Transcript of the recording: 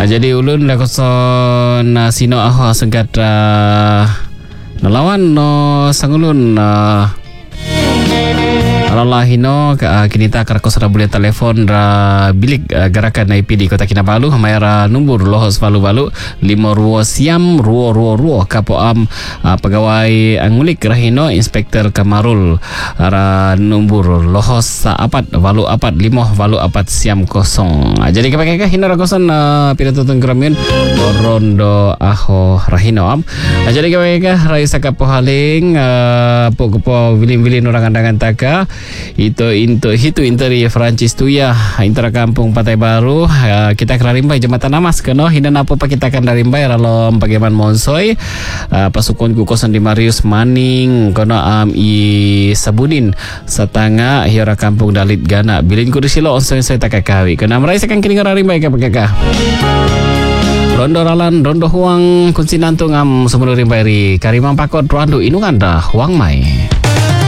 Jadi ulun dah koson sino aho sengkat nalawan no sangulun Alahino kinita karakos boleh telefon bilik gerakan IP di Kota Kinabalu mayara nombor lohos balu-balu 52 siam ruo kapoam pegawai ngulik rahino Inspektor Kamarul nombor lohos apat balu apat 5 balu apat siam kosong. Jadi kapakah hino rakosan pidatutun kramin rondo aho rahino am. Jadi kapakah raisa kapohaling pokopo bilin-bilin orang andangan taka itu interi Francis tu ya intera kampung Pantai Baru kita kerarimbai jembatan Amas keno hinan apa pa kita akan darimbai ralom bagaimana monsoy pasukan ku 05 Marius Maning kono i Sabunin satanga hiora kampung Dalit Gana bilin ku disilo onsoy saya takakawi kena merai sekan kini kerarimbai kapakah rondo ralan rondo huang kunsi nantung am semulu rimbai ri karimang pakot rondo inunganda huang mai.